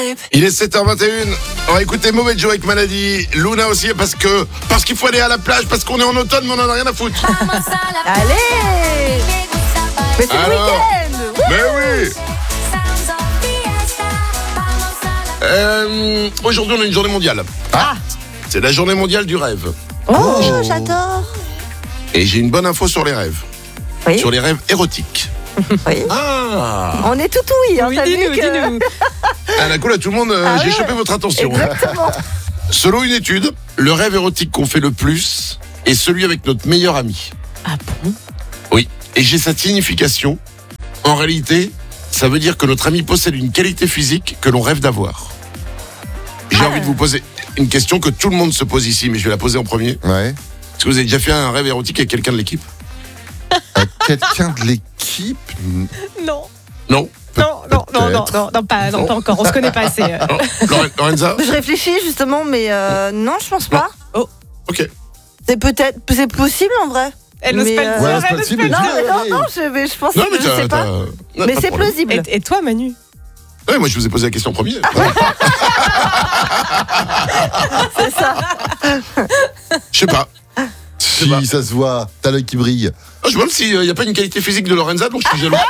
Il est 7h21. On va écouter Mauvais Joe avec Maladie. Luna aussi parce qu'il faut aller à la plage, parce qu'on est en automne, mais on en a rien à foutre. Allez. Mais c'est le week-end. Mais oui. Aujourd'hui, on a une journée mondiale. C'est la journée mondiale du rêve. Oh, j'adore. Et j'ai une bonne info sur les rêves. Oui. Sur les rêves érotiques. Oui. Ah, On est tout oui, hein, Oui, t'as vu dis-nous, que... dis-nous. la cool à tout le monde, j'ai ouais. chopé votre attention. Exactement. Selon une étude, le rêve érotique qu'on fait le plus est celui avec notre meilleur ami. Ah bon? Oui, et j'ai cette signification. En réalité, ça veut dire que notre ami possède une qualité physique que l'on rêve d'avoir. J'ai envie de vous poser une question que tout le monde se pose ici, mais je vais la poser en premier. Ouais. Est-ce que vous avez déjà fait un rêve érotique avec quelqu'un de l'équipe? Quelqu'un de l'équipe? Non. Non? Non, pas encore. On se connaît pas assez. Non. Lorenza? Je réfléchis justement, mais non, je pense pas. Oh. Ok. C'est possible en vrai. Elle n'ose Mais, pas le dire. ouais, elle c'est n'ose possible. pas le Non, dire. mais je pense Non, que mais je sais pas. Mais c'est plausible. Et toi, Manu? Ouais, moi je vous ai posé la question en premier. C'est ça. Je sais pas. Si, ça se voit. T'as l'œil qui brille. Je me demande s'il n'y a pas une qualité physique de Lorenza, donc je suis jaloux.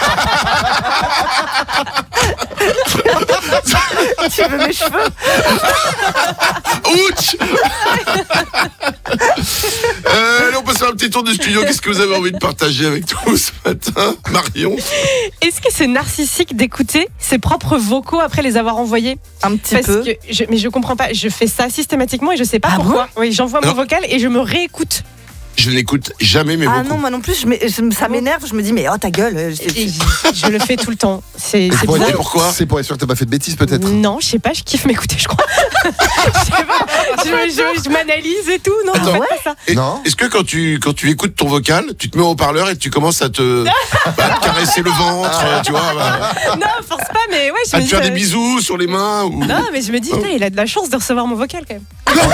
Tu veux mes cheveux? Ouch. Allez, on passe à un petit tour du studio. Qu'est-ce que vous avez envie de partager avec nous ce matin, Marion? Est-ce que c'est narcissique d'écouter ses propres vocaux après les avoir envoyés? Un petit Parce peu. que mais je comprends pas. Je fais ça systématiquement et je sais pas Ah pourquoi. Oui, j'envoie mon Non. vocal et je me réécoute. Je n'écoute jamais mes Ah vocaux. non, moi non plus, ça m'énerve. Je me dis, mais oh ta gueule. Et je le fais tout le temps. C'est pour bizarre. Et pourquoi? C'est pour être sûr que t'as pas fait de bêtises, peut-être. Non, je sais pas, je kiffe m'écouter, je crois. Je sais pas, je m'analyse et tout. Non, Attends. en fait, pas ça. Et- Non. Est-ce que quand tu écoutes ton vocal, tu te mets au haut-parleur et tu commences à te caresser le ventre, tu vois, Non, force pas, mais ouais, je à me te dis. faire des bisous sur les mains ou... Non, mais je me dis, putain, il a de la chance de recevoir mon vocal quand même.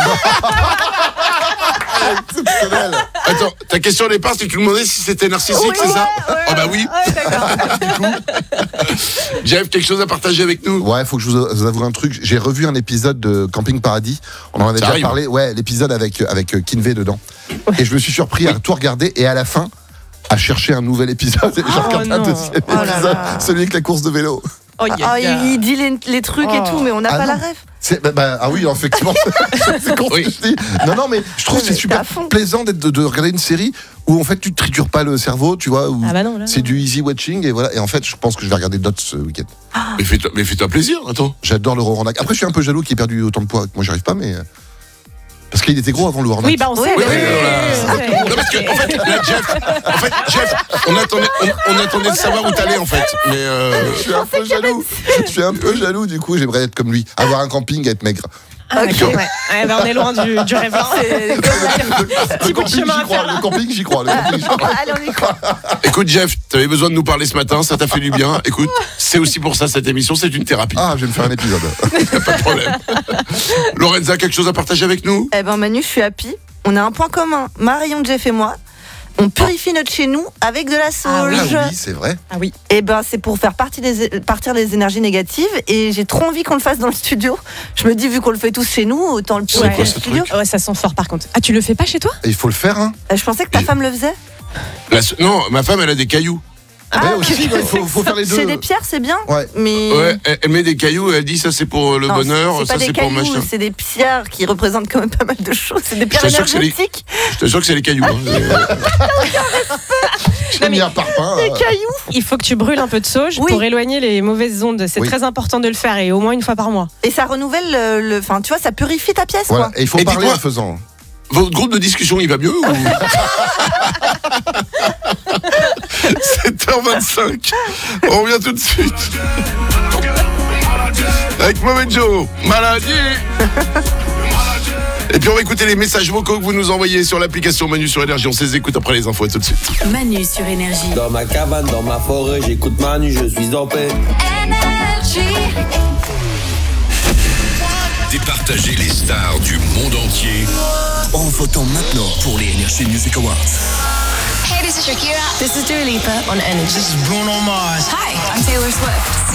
Exceptionnel. Attends, ta question au départ, c'est que tu me demandais si c'était narcissique, Oui, c'est ça? ouais, Ah bah oui. Ouais, d'accord. Jeff, quelque chose à partager avec nous? Ouais, faut que je vous avoue un truc. J'ai revu un épisode de Camping Paradis. On en avait Ça déjà arrive. parlé. Ouais, l'épisode avec Kinvey dedans. Et je me suis surpris à tout regarder et à la fin à chercher un nouvel épisode. Et j'ai regardé un non. deuxième Oh là épisode, là. celui avec la course de vélo. Oh, Ah, il dit les trucs et tout, mais on n'a Ah pas la non. rêve. Ah oui, effectivement. C'est con ce Oui. que je dis. Non, mais je trouve que c'est Mais super t'es à fond. plaisant de regarder une série où en fait tu te tritures pas le cerveau, tu vois. Où Ah bah non, là, c'est non. du easy watching et voilà. Et en fait, je pense que je vais regarder d'autres ce week-end. Mais fais-toi plaisir, attends. J'adore le Rorandac. Après, je suis un peu jaloux qu'il ait perdu autant de poids. Moi, j'y arrive pas, mais parce qu'il était gros avant le Rorandac. Oui, bah on sait. Oui, oui, Ouais. Non, parce que, en fait, là, Jeff, on attendait de savoir où t'allais, en fait. Mais, Je suis un peu jaloux. Je suis un peu jaloux, du coup, j'aimerais être comme lui. Avoir un camping, être maigre. Ah, Ok. d'accord, ouais. Ouais, bah, on est loin du rêve. Hein. Petit bout de chemin à faire là. Le camping, j'y crois. Le camping, j'y crois. Allez, on y croit. écoute, Jeff, t'avais besoin de nous parler ce matin, ça t'a fait du bien. Écoute, c'est aussi pour ça, cette émission, c'est une thérapie. Ah, je vais me faire un épisode. Pas de problème. Lorenza, quelque chose à partager avec nous? Eh ben Manu, je suis happy. On a un point commun. Marion, Jeff et moi. On purifie notre chez nous avec de la Ah sauge. oui, c'est vrai. Ah oui. Et ben c'est pour faire partir les énergies négatives. Et j'ai trop envie qu'on le fasse dans le studio. Je me dis, vu qu'on le fait tous chez nous, autant le C'est purifier quoi dans ce le studio. truc Ouais, ça sent fort par contre. Ah, tu le fais pas chez toi? Et il faut le faire, hein. Je pensais que ta Et- femme le faisait. Non, ma femme, elle a des cailloux. Ouais, aussi, il faut faire les deux. C'est des pierres, c'est bien. Ouais. Mais Ouais, elle met des cailloux, elle dit ça c'est pour le non, bonheur, c'est ça pas des c'est pour cailloux, machin. c'est des pierres qui représentent quand même pas mal de choses. C'est des pierres Je t'assure que c'est les- énergétiques. Je t'assure que c'est les cailloux. Hein. J'ai mis un parpaing. Des cailloux. Il faut que tu brûles un peu de sauge Oui. pour éloigner les mauvaises ondes. C'est Oui. très important de le faire et au moins une fois par mois. Et ça renouvelle enfin, tu vois, ça purifie ta pièce, Voilà. quoi. Et il faut Et parler dis-moi- en faisant. Votre groupe de discussion, il va mieux ou... 7h25. On revient tout de suite. Avec Mauvais Joe, Maladie. Et puis on va écouter les messages vocaux que vous nous envoyez sur l'application Manu sur Énergie. On les écoute après les infos. À tout de suite. Manu sur Énergie. Dans ma cabane, dans ma forêt, j'écoute Manu, je suis en paix. Départager les stars du monde entier en votant maintenant pour les Energy Music Awards. Hey, this is Shakira. This is Dua Lipa on Energy. This is Bruno Mars. Hi, I'm Taylor Swift.